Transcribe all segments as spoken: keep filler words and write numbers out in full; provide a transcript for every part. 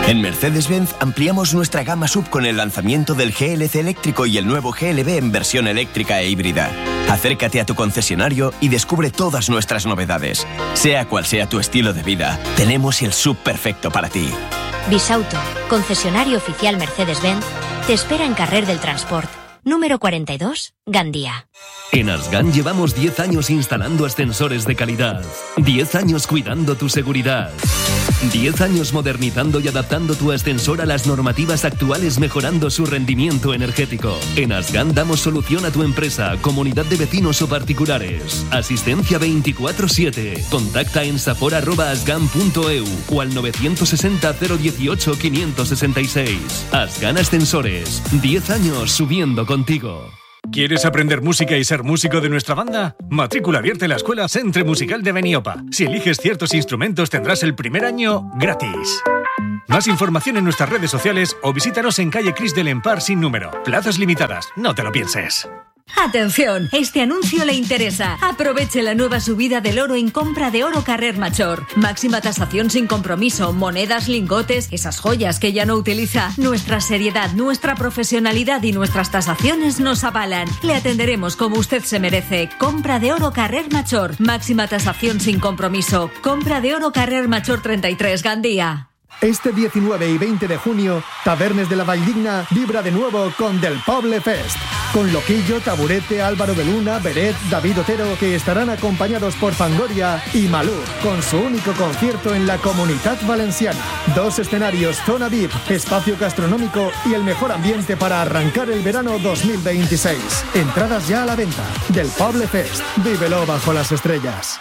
En Mercedes-Benz ampliamos nuestra gama sub con el lanzamiento del G L C eléctrico y el nuevo G L B en versión eléctrica e híbrida. Acércate a tu concesionario y descubre todas nuestras novedades. Sea cual sea tu estilo de vida, tenemos el sub perfecto para ti. Bisauto, concesionario oficial Mercedes-Benz, te espera en Carrer del Transport, número cuarenta y dos, Gandía. En Asgan llevamos diez años instalando ascensores de calidad, diez años cuidando tu seguridad, diez años modernizando y adaptando tu ascensor a las normativas actuales, mejorando su rendimiento energético. En Asgan damos solución a tu empresa, comunidad de vecinos o particulares. Asistencia veinticuatro siete. Contacta en sapor arroba asgan punto e u o al nueve seis cero cero dieciocho quinientos sesenta y seis. Asgan Ascensores, diez años subiendo contigo. ¿Quieres aprender música y ser músico de nuestra banda? Matrícula abierta en la Escuela Centre Musical de Beniopa. Si eliges ciertos instrumentos tendrás el primer año gratis. Más información en nuestras redes sociales o visítanos en calle Cris del Empar sin número. Plazas limitadas, no te lo pienses. Atención, este anuncio le interesa. Aproveche la nueva subida del oro en compra de oro Carrer Major. Máxima tasación sin compromiso, monedas, lingotes, esas joyas que ya no utiliza. Nuestra seriedad, nuestra profesionalidad y nuestras tasaciones nos avalan. Le atenderemos como usted se merece. Compra de oro Carrer Major. Máxima tasación sin compromiso. Compra de oro Carrer Major treinta y tres, Gandía. Este diecinueve y veinte de junio, Tabernes de la Valldigna vibra de nuevo con Del Poble Fest. Con Loquillo, Taburete, Álvaro de Luna, Beret, David Otero, que estarán acompañados por Fangoria y Malú, con su único concierto en la Comunitat Valenciana. Dos escenarios, zona V I P, espacio gastronómico y el mejor ambiente para arrancar el verano dos mil veintiséis. Entradas ya a la venta. Del Poble Fest. Vívelo bajo las estrellas.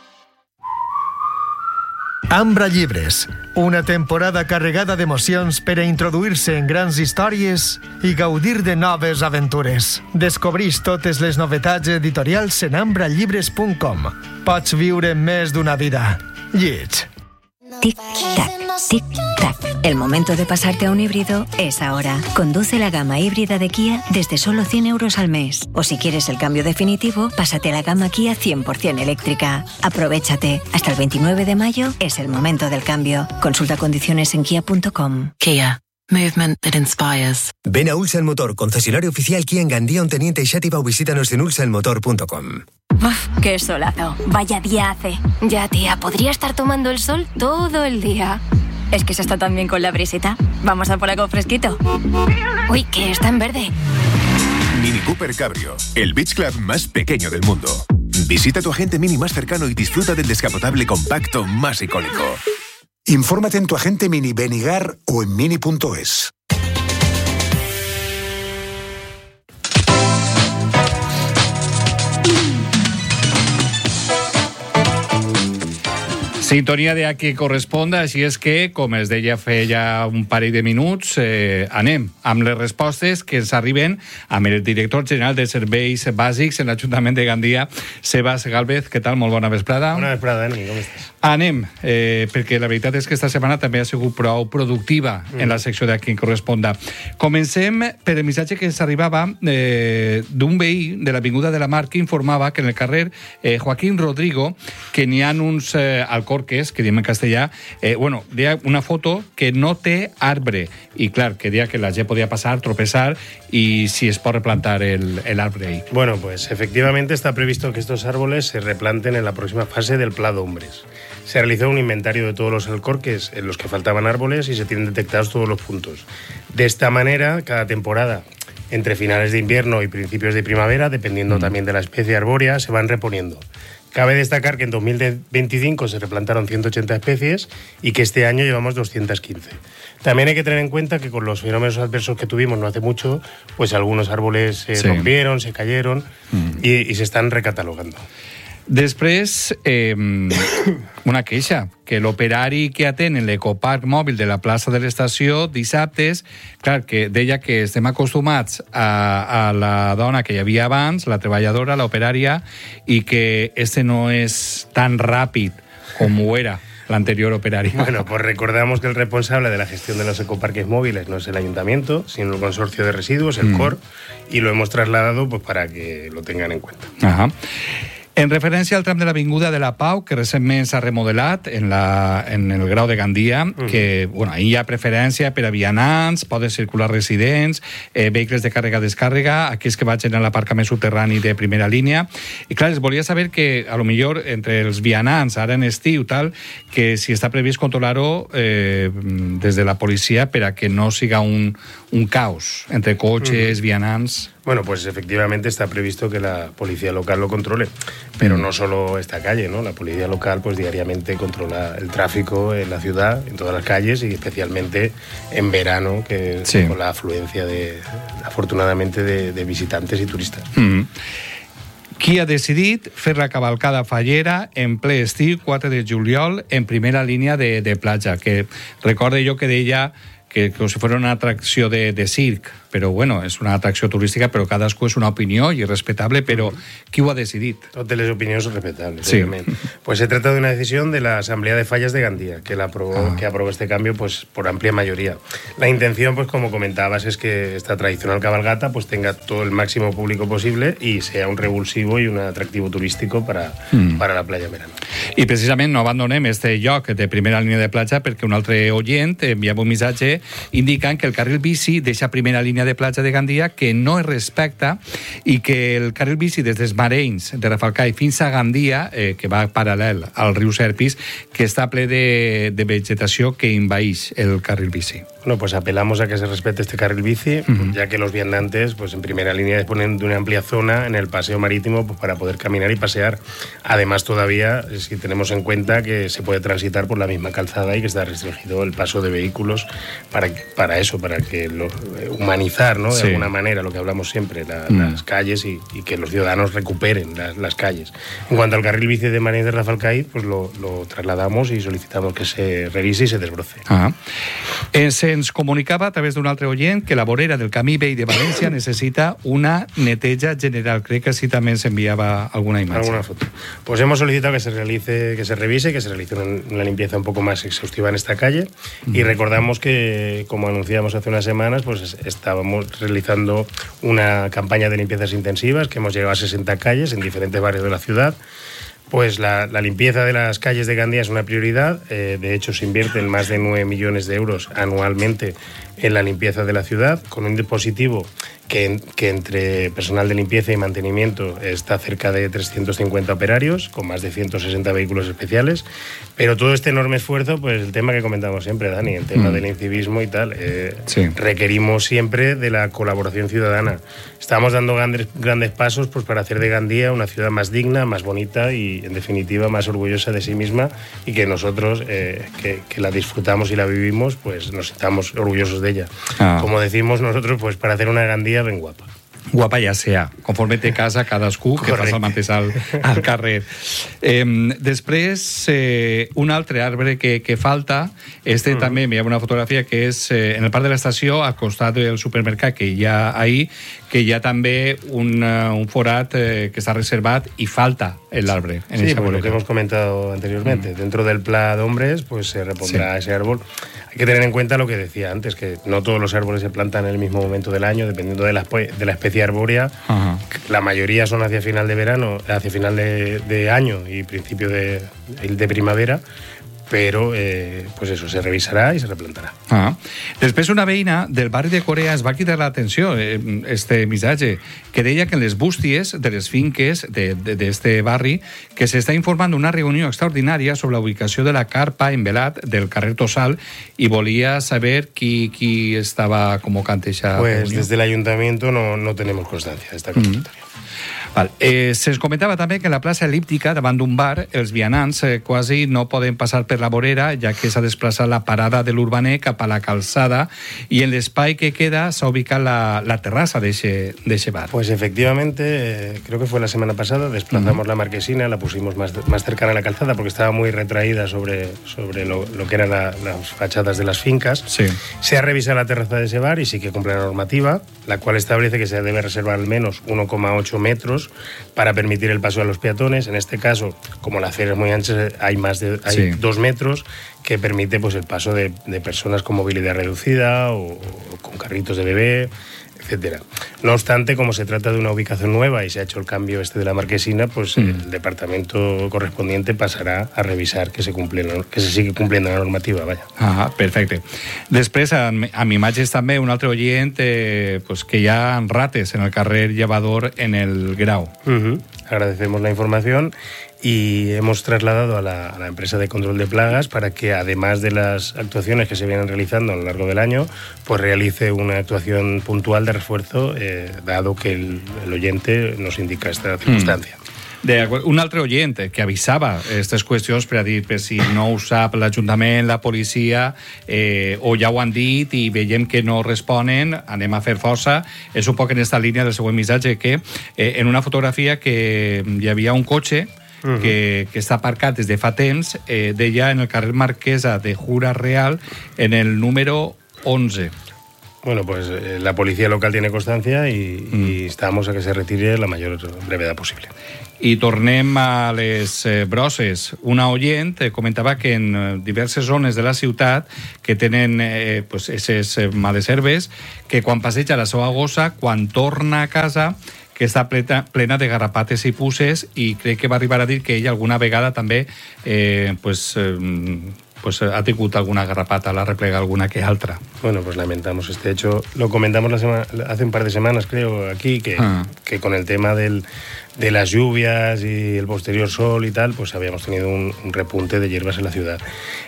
Ambra Llibres, una temporada carregada d'emocions per a introduir-se en grans històries i gaudir de noves aventures. Descobreix totes les novetats editorials en ambra llibres punt com. Pots viure més d'una vida. Lleig. Tic-tac, tic-tac. El momento de pasarte a un híbrido es ahora. Conduce la gama híbrida de Kia desde solo cien euros al mes. O si quieres el cambio definitivo, pásate a la gama Kia cien por ciento eléctrica. Aprovéchate. Hasta el veintinueve de mayo es el momento del cambio. Consulta condiciones en kia punto com. Kia. Movement that inspires. Ven a Ulsa el Motor, concesionario oficial Kia en Gandía, Onteniente y Xàtiva, o visítanos en ulsa el motor punto com. Uf, qué solazo. Vaya día hace. Ya, tía, podría estar tomando el sol todo el día. Es que se está tan bien con la brisita. Vamos a por algo fresquito. Uy, que está en verde. Mini Cooper Cabrio, el beach club más pequeño del mundo. Visita tu agente Mini más cercano y disfruta del descapotable compacto más icónico. Infórmate en tu agente Mini Benigar o en mini punto es. Sintonia de A qui corresponda, així és que, com es deia feia un parell de minuts, eh, anem amb les respostes que ens arriben amb el director general de Serveis Bàsics en l'Ajuntament de Gandia, Sebas Gálvez. Què tal? Molt bona vesprada. Bona vesprada, Dani, com estàs? Anem, eh, perquè la veritat és que esta setmana també ha sigut prou productiva mm. en la secció de A qui corresponda. Comencem per el missatge que ens arribava eh, d'un veí de l'Avinguda de la Mar que informava que en el carrer eh, Joaquín Rodrigo que n'hi ha uns eh, alcorques, que diem en castellà, eh, bueno, deia una foto que no té arbre, i clar, que deia que la gent podia passar, tropezar, y si es pot replantar el, el arbre ahí. Bueno, pues efectivamente está previsto que estos árboles se replanten en la próxima fase del Pla d'Ombres. Se realizó un inventario de todos los alcorques en los que faltaban árboles y se tienen detectados todos los puntos. De esta manera, cada temporada, entre finales de invierno y principios de primavera, dependiendo mm. también de la especie arbórea, se van reponiendo. Cabe destacar que en dos mil veinticinco se replantaron ciento ochenta especies y que este año llevamos doscientas quince. También hay que tener en cuenta que con los fenómenos adversos que tuvimos no hace mucho, pues algunos árboles se sí. rompieron, se cayeron mm. y, y se están recatalogando. Després, eh, una queixa, que l'operari que atén en l'ecoparc mòbil de la plaça de l'estació dissabtes, clar, que deia que estem acostumats a, a la dona que hi havia abans, la treballadora, l'operària, i que este no és tan ràpid com ho era l'anterior operario. Bueno, pues recordamos que el responsable de la gestión de los ecoparques móviles no es el ayuntamiento, sino el consorcio de residuos, el mm. C O R, y lo hemos trasladado pues para que lo tengan en cuenta. Ajá. En referència al tram de l'Avinguda de la Pau, que recentment s'ha remodelat en, la, en el Grau de Gandia, mm. que bueno, ahí hi ha preferència per a vianants, poden circular residents, eh, vehicles de càrrega-descàrrega, aquells que vagin a l'aparcament subterrani de primera línia. I clar, es volia saber que, a lo millor, entre els vianants, ara en estiu, tal, que si està previst controlar-ho eh, des de la policia per a que no siga un, un caos entre cotxes, mm. vianants... Bueno, pues efectivamente está previsto que la policía local lo controle, pero no solo esta calle, ¿no? La policía local pues diariamente controla el tráfico en la ciudad, en todas las calles y especialmente en verano, que sí. con la afluencia de, afortunadamente, de, de visitantes y turistas. Mm. Qui ha decidit fer la cavalcada fallera en ple estiu, quatre de juliol, en primera línia de, de platja, que recorde jo que deia que com si fos una atracció de, de circ, però bueno, és una atracció turística, però cadascú és una opinió i respetable, però qui ho ha decidit? Totes les opinions són respetables, sí. obviamente. Pues se trata de una decisión de la Asamblea de Fallas de Gandía, que, la aprobó, ah. que aprobó este cambio pues, por amplia mayoría. La intención, pues como comentabas, es que esta tradicional cabalgata pues tenga todo el máximo público posible y sea un revulsivo y un atractivo turístico para, mm. para la playa en verano. I precisament no abandonem este lloc de primera línia de platja perquè un altre oient enviava un missatge indicant que el carril bici deixa primera línia de platja de Gandia que no es respecta i que el carril bici des dels Marenys de Rafalcai fins a Gandia, eh, que va paral·lel al riu Serpis, que està ple de, de vegetació que envaeix el carril bici. Bueno, pues apelamos a que se respete este carril bici, uh-huh. ya que los viandantes pues en primera línea disponen de una amplia zona en el paseo marítimo pues, para poder caminar y pasear. Además, todavía, si tenemos en cuenta que se puede transitar por la misma calzada y que está restringido el paso de vehículos para, para eso, para que lo, humanizar, ¿no? De sí. alguna manera, lo que hablamos siempre, la, mm. las calles y, y que los ciudadanos recuperen las, las calles. En cuanto al carril bici de Marenys de Rafalcai, pues lo, lo trasladamos y solicitamos que se revise y se desbroce. Ah. Eh, se'ns comunicava a través d'un altre oient que la vorera del camí vell de València necesita una neteja general. Crec que sí también se enviaba alguna imagen. Alguna foto. Pues hemos solicitado que se realice, que se revise, que se realice una limpieza un poco más exhaustiva en esta calle mm. y recordamos que, como anunciamos hace unas semanas, pues estábamos realizando una campaña de limpiezas intensivas que hemos llegado a sesenta calles en diferentes barrios de la ciudad. Pues la, la limpieza de las calles de Gandia es una prioridad. Eh, de hecho, se invierten más de nueve millones de euros anualmente en la limpieza de la ciudad, con un dispositivo que, que entre personal de limpieza y mantenimiento está cerca de trescientos cincuenta operarios, con más de ciento sesenta vehículos especiales. Pero todo este enorme esfuerzo, pues el tema que comentamos siempre, Dani, el tema mm. del incivismo y tal, eh, sí. requerimos siempre de la colaboración ciudadana. Estamos dando grandes, grandes pasos pues, para hacer de Gandía una ciudad más digna, más bonita y, en definitiva, más orgullosa de sí misma y que nosotros, eh, que, que la disfrutamos y la vivimos, pues nos sintamos orgullosos de ella. Ah. Como decimos nosotros, pues para hacer una Gandía ben guapa. Guapa ja sea, conforme té casa cadascú que passa el mateix al, al carrer. Eh, després, eh, un altre arbre que, que falta, este mm. també hi ha una fotografia que és eh, en el parc de l'estació, al costat del supermercat que hi ha ahí, que hi ha també un, uh, un forat eh, que està reservat i falta el arbre. En sí, pues lo que hemos comentado anteriormente. Mm. Dentro del Pla d'Ombres pues se repondrá sí. ese árbol. Hay que tener en cuenta lo que decía antes, que no todos los árboles se plantan en el mismo momento del año, dependiendo de la, de la especie arbórea. Ajá. La mayoría son hacia final de verano, hacia final de, de año y principio de, de primavera. Però, eh, pues eso, se revisarà i se replantarà. Ah. Després, una veïna del barri de Corea es va cridar l'atenció, eh, este missatge, que deia que en les bústies de les finques d'este barri que s'està informant d'una reunió extraordinària sobre la ubicació de la carpa en velat del carrer Tossal i volia saber qui, qui estava convocant aquesta pues reunió. Desde el ayuntamiento no, no tenemos constancia de esta convocatoria. Mm-hmm. Val. Eh, Se'ns comentava també que en la plaça el·líptica, davant d'un bar, els vianants eh, quasi no poden passar per la vorera, ja que s'ha desplaçat la parada de l'Urbaner cap a la calçada i en l'espai que queda s'ha ubicat la, la terrassa d'eixe bar. Pues efectivamente, eh, creo que fue la semana pasada, desplazamos uh-huh. la marquesina, la pusimos más, más cercana a la calzada porque estaba muy retraída sobre, sobre lo, lo que eran la, las fachadas de las fincas. Sí. Se ha revisado la terraza de ese bar y sí que cumple la normativa, la cual establece que se debe reservar al menos uno coma ocho metros para permitir el paso a los peatones. En este caso, como la acera es muy ancha, hay más de hay sí. dos metros que permite pues el paso de, de personas con movilidad reducida o, o con carritos de bebé, etcétera. No obstante, como se trata de una ubicación nueva y se ha hecho el cambio este de la Marquesina, pues mm. el departamento correspondiente pasarà a revisar que se, cumple, que se sigui complint la normativa. Vaya. Ah, perfecte. Després, amb imatges també, un altre oient eh, pues que hi ha rates en el carrer Llevador en el Grau. Uh-huh. Agradecemos la información y hemos trasladado a la, a la empresa de control de plagas para que, además de las actuaciones que se vienen realizando a lo largo del año, pues realice una actuación puntual de refuerzo, eh, dado que el, el oyente nos indica esta circunstancia. Mm. De, un altre oient que avisava aquestes qüestions per a dir per si no ho sap l'Ajuntament, la policia eh, o ja ho han dit i veiem que no responen, anem a fer força. És un poc en esta línia del següent missatge que eh, en una fotografia que hi havia un cotxe Uh-huh. que, que està aparcat des de fa temps, eh, deia en el carrer Marquesa de Jura Real en el número once. Bueno, pues eh, la policía local tiene constancia y, mm. y estamos a que se retire la mayor brevedad posible. I tornem a les eh, brosses. Una oient eh, comentava que en eh, diverses zones de la ciutat que tenen eh, pues, esses eh, males herbes, que quan passeja la seva gossa, quan torna a casa, que està plena, plena de garrapates i puces, i crec que va arribar a dir que ella alguna vegada també eh, pues, eh, pues ha tingut alguna garrapata, la replega alguna que altra. Bueno, pues lamentamos este hecho. Lo comentamos la semana, hace un par de semanas, creo, aquí, que, ah. que con el tema del, de las lluvias y el posterior sol y tal, pues habíamos tenido un, un repunte de hierbas en la ciudad.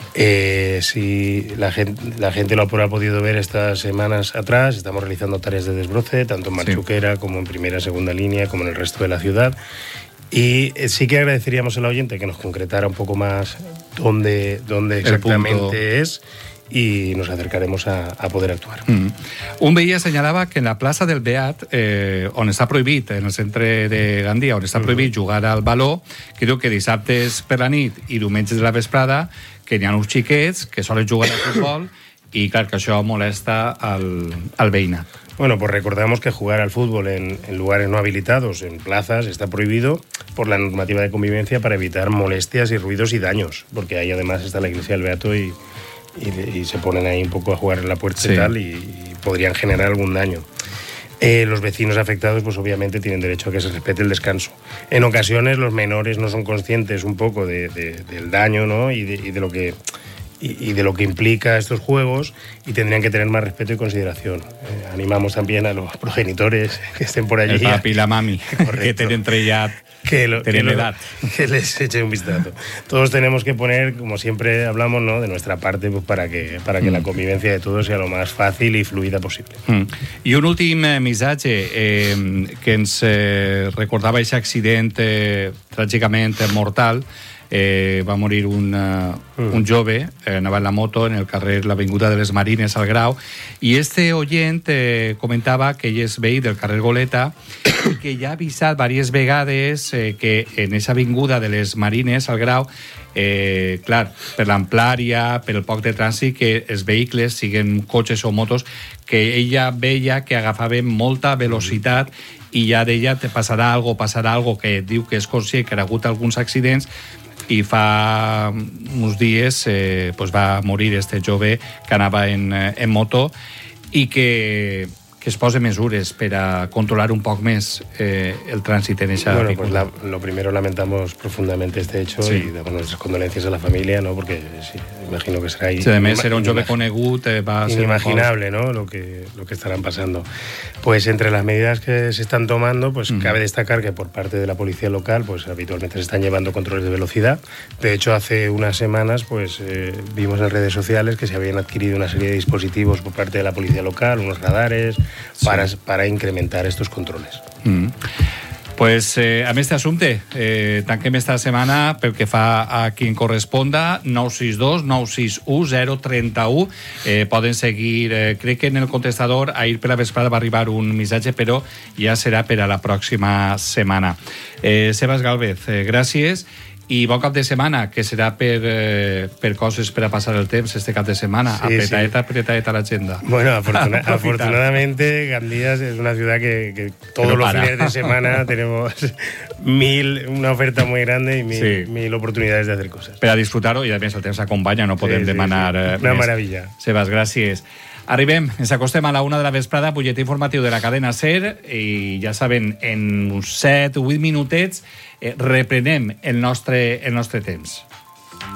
Eh, si la gente, la gente lo ha podido ver estas semanas atrás, estamos realizando tareas de desbroce, tanto en Marchuquera sí. como en primera y segunda línea, como en el resto de la ciudad. Y sí que agradeceríamos al oyente que nos concretara un poco más dónde, dónde exactamente es, y nos acercaremos a, a poder actuar. Mm. Un veí assenyalava que en la plaça del Beat, eh, on està prohibit, en el centre de Gandia, on està prohibit mm. jugar al baló, que diu que dissabtes per la nit i diumenges de la vesprada, que n'hi ha uns xiquets que solen jugar al futbol, i clar que això molesta al, al veïnat. Bueno, pues recordamos que jugar al fútbol en, en lugares no habilitados, en plazas, está prohibido por la normativa de convivencia para evitar molestias y ruidos y daños, porque ahí además está la iglesia del Beato y, y, y se ponen ahí un poco a jugar en la puerta sí. y tal, y, y podrían generar algún daño. Eh, los vecinos afectados, pues obviamente tienen derecho a que se respete el descanso. En ocasiones los menores no son conscientes un poco de, de, del daño, ¿no? y, de, y de lo que... y de lo que implica estos juegos, y tendrían que tener más respeto y consideración. Eh, animamos también a los progenitores que estén por allí. El papi y la mami, que tienen entre ya que lo, tienen que edad. Lo, que les eche un vistazo. Todos tenemos que poner, como siempre hablamos, ¿no?, de nuestra parte, pues, para que, para que mm. la convivencia de todos sea lo más fácil y fluida posible. Mm. I un últim eh, missatge eh, que ens eh, recordava aquest accident eh, tràgicament mortal. Eh, va morir un, uh, mm. un jove, eh, anava en la moto en el carrer l'Avinguda de les Marines al Grau, i este oient eh, comentava que ell és veí del carrer Goleta i que ja ha avisat diverses vegades eh, que en aquesta avinguda de les Marines al Grau, eh, clar, per l'amplària, per el poc de trànsit, que els vehicles, siguin cotxes o motos, que ella veia que agafaven molta velocitat i ja deia te passarà algo, passarà algo, que diu que és conscient que ha hagut alguns accidents, i fa uns dies eh, pues va morir este jove que anava en, en moto, i que, que es posa mesures per a controlar un poc més eh, el trànsit en esa bueno, pues la, lo primero, lamentamos profundamente este hecho sí. y damos nuestras condolencias a la familia, ¿no? Porque sí, imagino que será ahí. Sí, además era un jove conegut, eh, va a ser inimaginable, ¿no? Lo que, lo que estarán pasando. Pues entre las medidas que se están tomando, pues mm. cabe destacar que por parte de la policía local, pues habitualmente se están llevando controles de velocidad. De hecho, hace unas semanas, pues eh, vimos en redes sociales que se habían adquirido una serie de dispositivos por parte de la policía local, unos radares, sí. para, para incrementar estos controles. Mm. Pues eh, amb aquest assumpte eh, tanquem esta setmana pel que fa a qui en corresponda. Nou sis dos nou sis u zero tres u. Eh, poden seguir, eh, crec que en el contestador ahir per la vesprada va arribar un missatge, però ja serà per a la pròxima setmana. eh, Sebas Gálvez, eh, gràcies. i bon cap de setmana, que serà per, eh, per coses per a passar el temps este cap de setmana. Sí, apretadeta, sí. apretadeta l'agenda. Bueno, afortuna afortunadamente Gandía es una ciudad que, que todos los fines de semana tenemos mil, una oferta muy grande y mil, sí. mil oportunidades de hacer cosas. Per a disfrutar-ho, i a més el temps acompanya, no podem sí, sí, demanar sí. Una més. maravilla. Sebas, gràcies. Arribem, ens acostem a la una de la vesprada, butlletí informatiu de la cadena SER, i ja saben, en uns set o vuit minutets eh, reprenem el nostre, el nostre temps.